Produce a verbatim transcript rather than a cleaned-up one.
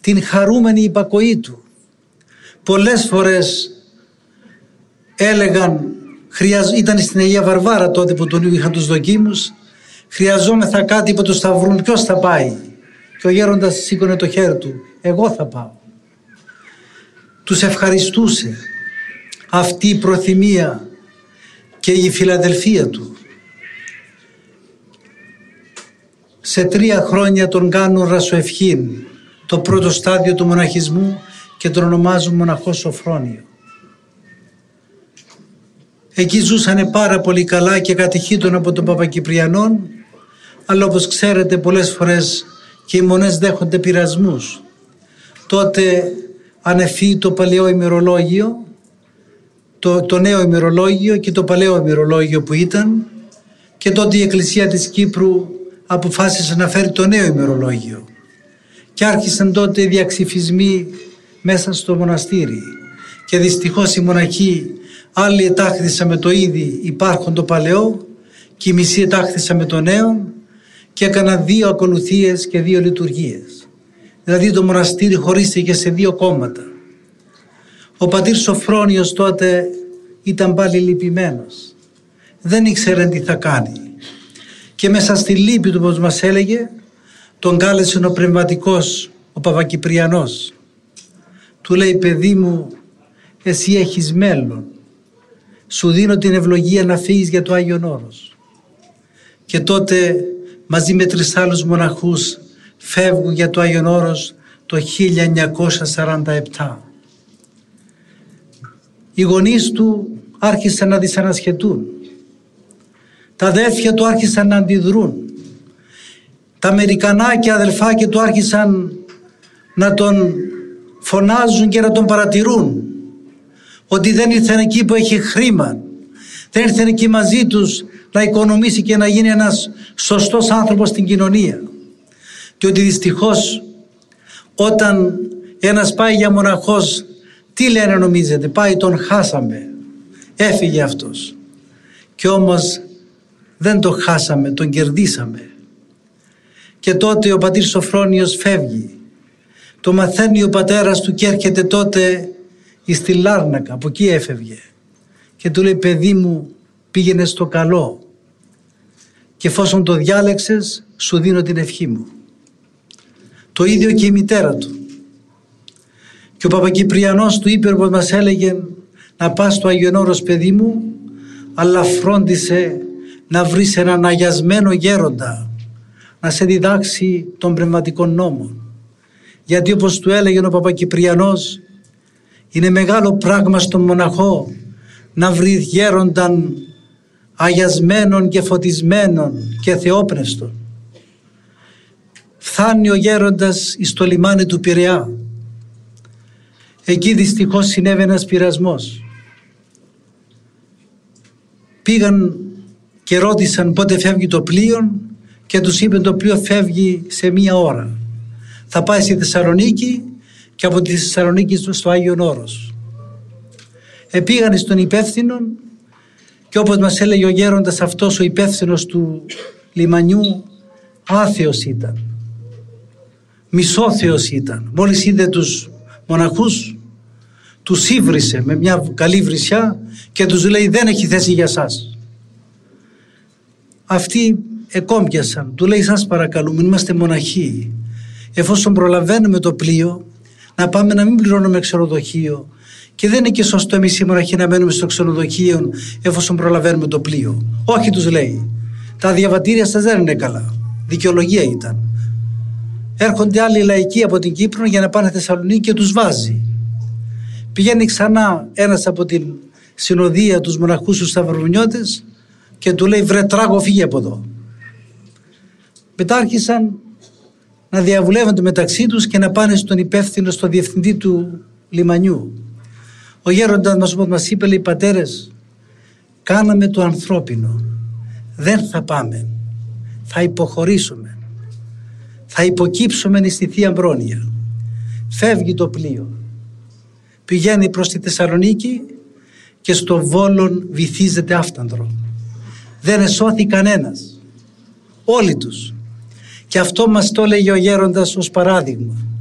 την χαρούμενη υπακοή του. Πολλές φορές έλεγαν, ήταν στην Αγία Βαρβάρα τότε που τον είχαν τους δοκίμους, χρειαζόμεθα κάτι που τους θα βρουν, ποιος θα πάει? Και ο γέροντας σήκωνε το χέρι του, εγώ θα πάω. Τους ευχαριστούσε αυτή η προθυμία και η φιλαδελφία του. Σε τρία χρόνια τον κάνουν ρασοευχήν, το πρώτο στάδιο του μοναχισμού, και τον ονομάζουν μοναχό Σοφρόνιο. Εκεί ζούσανε πάρα πολύ καλά και κατηχείτον από τον Παπακυπριανόν, αλλά όπως ξέρετε πολλές φορές και οι μονές δέχονται πειρασμούς. Τότε ανεφεί το παλαιό ημερολόγιο, το, το νέο ημερολόγιο και το παλαιό ημερολόγιο που ήταν, και τότε η Εκκλησία της Κύπρου αποφάσισε να φέρει το νέο ημερολόγιο και άρχισαν τότε οι διαξυφισμοί μέσα στο μοναστήρι και δυστυχώς οι μοναχοί άλλοι ετάχθησαν με το ήδη υπάρχον το παλαιό και οι μισοί ετάχθησαν με το νέο και έκαναν δύο ακολουθίες και δύο λειτουργίες. Δηλαδή το μοναστήρι χωρίστηκε σε δύο κόμματα. Ο πατήρ Σοφρόνιος τότε ήταν πάλι λυπημένος. Δεν ήξερε τι θα κάνει. Και μέσα στη λύπη του, όπως μας έλεγε, τον κάλεσε ο πνευματικός, ο Παπακυπριανός. Του λέει, παιδί μου, εσύ έχεις μέλλον. Σου δίνω την ευλογία να φύγεις για το Άγιον Όρος. Και τότε μαζί με τρεις άλλους μοναχούς φεύγουν για το Άγιον Όρος το χίλια εννιακόσια σαράντα επτά. Οι γονείς του άρχισαν να δυσανασχετούν. Τα αδέρφια του άρχισαν να αντιδρούν. Τα Αμερικανάκια αδελφάκια του άρχισαν να τον φωνάζουν και να τον παρατηρούν. Ότι δεν ήρθαν εκεί που έχει χρήμα. Δεν ήρθαν εκεί μαζί τους να οικονομήσει και να γίνει ένας σωστός άνθρωπος στην κοινωνία. Και ότι δυστυχώς όταν ένας πάει για μοναχός, τι λένε νομίζετε? Πάει, τον χάσαμε. Έφυγε αυτός. Και όμως δεν τον χάσαμε, τον κερδίσαμε. Και τότε ο πατήρ Σοφρόνιος φεύγει. Το μαθαίνει ο πατέρας του και έρχεται τότε στη Λάρνακα, από εκεί έφευγε. Και του λέει, παιδί μου, πήγαινε στο καλό. Και εφόσον το διάλεξες, σου δίνω την ευχή μου. Το ίδιο και η μητέρα του. Και ο Παπακυπριανός του είπε, όπως μας έλεγε, να πας στο Άγιον Όρος, παιδί μου, αλλά φρόντισε να βρεις έναν αγιασμένο γέροντα, να σε διδάξει των πνευματικών νόμων. Γιατί όπως του έλεγε ο Παπακυπριανός, είναι μεγάλο πράγμα στον μοναχό να βρει γέρονταν αγιασμένον και φωτισμένον και θεόπνευστον. Φθάνει ο γέροντας στο λιμάνι του Πειραιά. Εκεί δυστυχώς συνέβη ένας πειρασμός. Πήγαν και ρώτησαν πότε φεύγει το πλοίο και τους είπε το πλοίο φεύγει σε μία ώρα. Θα πάει στη Θεσσαλονίκη και από τη Θεσσαλονίκη στο Άγιον Όρος. Επήγαν στον υπεύθυνο και όπως μας έλεγε ο γέροντας, αυτός ο υπεύθυνος του λιμανιού άθεος ήταν. Μισόθεος ήταν. Μόλις είδε τους μοναχούς, τους ήβρισε με μια καλή βρυσιά και τους λέει, δεν έχει θέση για σας. Αυτοί εκόμπιασαν. Του λέει, σας παρακαλούμε, είμαστε μοναχοί. Εφόσον προλαβαίνουμε το πλοίο, να πάμε να μην πληρώνουμε ξενοδοχείο. Και δεν είναι και σωστό εμείς οι μοναχοί να μένουμε στο ξενοδοχείο εφόσον προλαβαίνουμε το πλοίο. Όχι, τους λέει. Τα διαβατήρια σας δεν είναι καλά. Δικαιολογία ήταν. Έρχονται άλλοι λαϊκοί από την Κύπρο για να πάνε στη Θεσσαλονίκη και τους βάζει. Πηγαίνει ξανά ένας από την συνοδεία, τους μοναχούς τους Σταυροβουνιώτες, και του λέει, βρε τράγω, φύγε από εδώ. Μετά άρχισαν να διαβουλεύονται μεταξύ τους και να πάνε στον υπεύθυνο, στον διευθυντή του λιμανιού. Ο γέροντας μας, όπως μας είπε, λέει, πατέρες, κάναμε το ανθρώπινο. Δεν θα πάμε. Θα υποχωρήσουμε. Θα υποκύψουμε στη Θεία Πρόνοια. Φεύγει το πλοίο. Πηγαίνει προς τη Θεσσαλονίκη και στο Βόλον βυθίζεται άφτανδρο. Δεν εσώθη κανένας. Όλοι τους. Και αυτό μας το έλεγε ο γέροντας ως παράδειγμα.